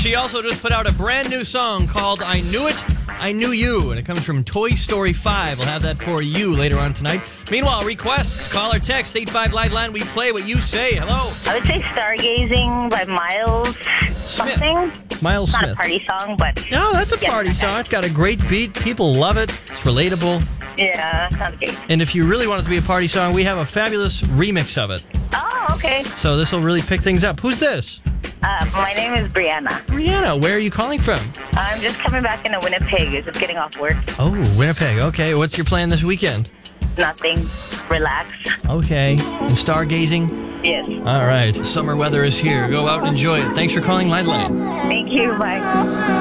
She also just put out a brand new song called I Knew It, I Knew You, and it comes from Toy Story 5. We'll have that for you later on tonight. Meanwhile, requests, call or text 85 Live Line. We play what you say. Hello. I would say Stargazing by Miles something. Miles Not Smith. a party song, but... No, that's a party song. It's got a great beat. People love it. It's relatable. Yeah, sounds great. And if you really want it to be a party song, we have a fabulous remix of it. Oh, okay. So this will really pick things up. Who's this? My name is Brianna. Brianna, where are you calling from? I'm just coming back into Winnipeg. Just getting off work. Oh, Winnipeg. Okay, what's your plan this weekend? Nothing. Relax. Okay. And stargazing? Yes. All right. Summer weather is here. Go out and enjoy it. Thanks for calling Live Line. Thank you. Bye.